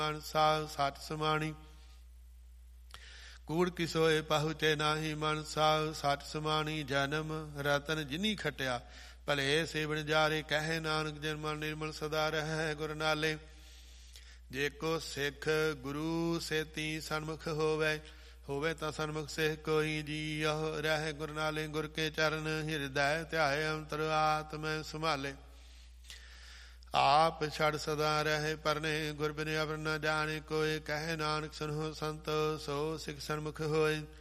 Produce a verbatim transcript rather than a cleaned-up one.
ਮਾਨਸਾ ਸੱਚ ਸਮਾਣੀ। ਕੂੜ ਕਿਸੋਏ ਪਹੁੰਚੇ ਨਾਹੀ ਮਨਸਾ ਸੱਚ ਸਮਾਣੀ। ਜਨਮ ਰਤਨ ਜਿਨੀ ਖਟਿਆ ਭਲੇ ਸੇਵਨ ਜਾਰੇ। ਕਹੇ ਨਾਨਕ ਜਨ ਮਨ ਨਿਰਮਲ ਸਦਾ ਰਹਿ ਗੁਰ ਨਾਲੇ। ਜੇ ਕੋ ਸਿੱਖ ਗੁਰੂ ਸੇਤੀ ਸਨਮੁਖ ਹੋਵੇ ਹੋਵੇ ਤਾਂ ਸਨਮੁਖ ਸਿੱਖ ਕੋਈ ਜੀਉ। ਰਹਿ ਗੁਰ ਨਾਲੇ ਗੁਰ ਕੇ ਚਰਨ ਹਿਰਦੈ ਧਿਆਏ ਅੰਤਰ ਆਤਮੈ ਸੰਭਾਲੇ। ਆਪ ਛੜ ਸਦਾ ਰਹੇ ਪਰਨੇ ਗੁਰ ਬਿਨ ਅਵਰ ਨ ਜਾਣੇ ਕੋਇ। ਕਹੇ ਨਾਨਕ ਸੁਨਹੁ ਸੰਤੋ ਸੋ ਸਿੱਖ ਸਨਮੁਖ ਹੋਏ।